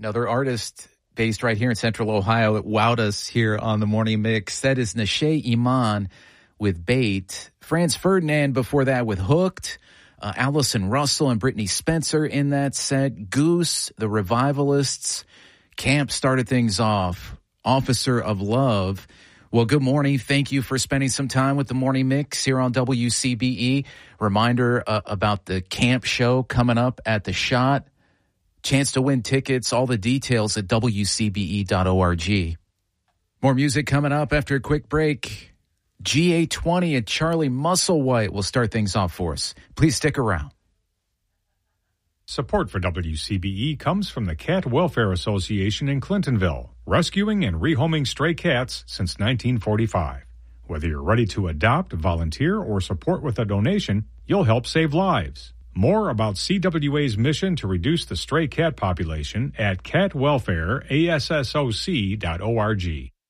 Another artist based right here in Central Ohio that wowed us here on the Morning Mix. That is Nashe Iman with Bait. Franz Ferdinand before that with Hooked. Allison Russell and Brittany Spencer in that set. Goose, the Revivalists. Camp started things off. Officer of Love. Well, good morning. Thank you for spending some time with the Morning Mix here on WCBE. Reminder about the camp show coming up at The Shot. Chance to win tickets. All the details at WCBE.org. More music coming up after a quick break. GA20 and Charlie Musselwhite will start things off for us. Please stick around. Support for WCBE comes from the Cat Welfare Association in Clintonville, rescuing and rehoming stray cats since 1945. Whether you're ready to adopt, volunteer, or support with a donation, you'll help save lives. More about CWA's mission to reduce the stray cat population at catwelfareassoc.org.